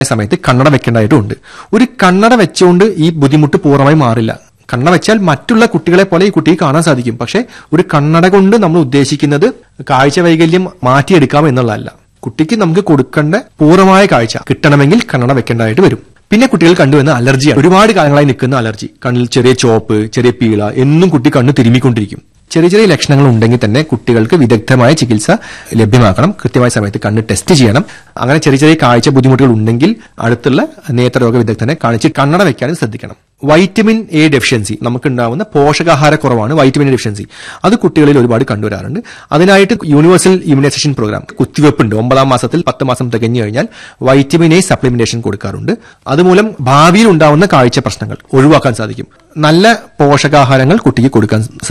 സമയത്ത് കണ്ണട വെക്കേണ്ടതായിട്ടുണ്ട്. ഒരു കണ്ണട വെച്ചുകൊണ്ട് ഈ ബുദ്ധിമുട്ട് പൂർണ്ണമായി മാറില്ല. കണ്ണട വെച്ചാൽ മറ്റുള്ള കുട്ടികളെ പോലെ ഈ കുട്ടിക്ക് കാണാൻ സാധിക്കും. പക്ഷെ ഒരു കണ്ണട കൊണ്ട് നമ്മൾ ഉദ്ദേശിക്കുന്നത് കാഴ്ച വൈകല്യം മാറ്റിയെടുക്കാം എന്നുള്ളതല്ല. കുട്ടിക്ക് നമുക്ക് കൊടുക്കേണ്ട പൂർണ്ണമായ കാഴ്ച കിട്ടണമെങ്കിൽ കണ്ണട വെക്കേണ്ടതായിട്ട് വരും. പിന്നെ കുട്ടികൾ കണ്ടുവന്ന അലർജിയാണ്. ഒരുപാട് കാലങ്ങളായി നിൽക്കുന്ന അലർജി. കണ്ണിൽ ചെറിയ ചോപ്പ്, ചെറിയ പീള, എന്നും കുട്ടി കണ്ണ് തിരുമിക്കൊണ്ടിരിക്കും. ചെറിയ ചെറിയ ലക്ഷണങ്ങൾ ഉണ്ടെങ്കിൽ തന്നെ കുട്ടികൾക്ക് വിദഗ്ധമായ ചികിത്സ ലഭ്യമാക്കണം. കൃത്യമായ സമയത്ത് കണ്ണ് ടെസ്റ്റ് ചെയ്യണം. അങ്ങനെ ചെറിയ ചെറിയ കാഴ്ച ബുദ്ധിമുട്ടുകൾ ഉണ്ടെങ്കിൽ അടുത്തുള്ള നേത്രരോഗ വിദഗ്ധനെ കാണിച്ച് കണ്ണട വെക്കാനും ശ്രദ്ധിക്കണം. വൈറ്റമിൻ എ ഡെഫിഷ്യൻസി, നമുക്കുണ്ടാവുന്ന പോഷകാഹാര കുറവാണ് വൈറ്റമിൻ എ ഡെഫിഷ്യൻസി. അത് കുട്ടികളിൽ ഒരുപാട് കണ്ടുവരാറുണ്ട്. അതിനായിട്ട് യൂണിവേഴ്സൽ ഇമ്മ്യൂണൈസേഷൻ പ്രോഗ്രാം, കുത്തിവെപ്പുണ്ട്. 9ാം മാസത്തിൽ 10 മാസം തികഞ്ഞു കഴിഞ്ഞാൽ വൈറ്റമിൻ എ സപ്ലിമെന്റേഷൻ കൊടുക്കാറുണ്ട്. അതുമൂലം ഭാവിയിൽ ഉണ്ടാവുന്ന കാഴ്ച പ്രശ്നങ്ങൾ ഒഴിവാക്കാൻ സാധിക്കും. നല്ല പോഷകാഹാരങ്ങൾ കുട്ടിക്ക് കൊടുക്കാൻ